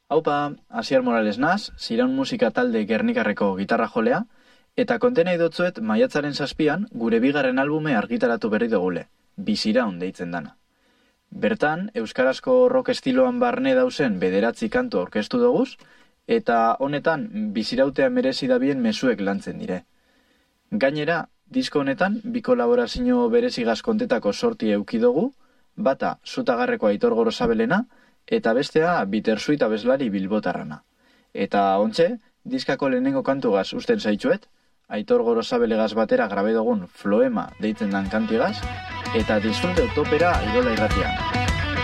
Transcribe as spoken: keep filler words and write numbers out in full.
Haupa, Asier Morales naz, Ziraun musika talde Gernikarreko gitarra jolea, eta konten nahi dotzuet maiatzaren zazpian gure bigarren albume argitaratu berri dugule, Biziraun deitzen dana. Bertan, euskarazko rock estiloan barne dauzen bederatzi kantu aurkeztu doguz, eta honetan bizirautea merezi dabien mezuek lantzen dire. Gainera, disko honetan bi kolaborazio berezigaz kontetako sorti eukidogu, bata Zutagarreko Aitor Gorosabelena, eta bestea Bittersuit abeslari bilbotarrana. Eta ontxe, diskako lehenengo kantugaz usten zaitxuet, Aitor Gorosabelegaz batera grabe dugun Floema deitzen dan kantigaz, eta disfrute utopera Irola irratian.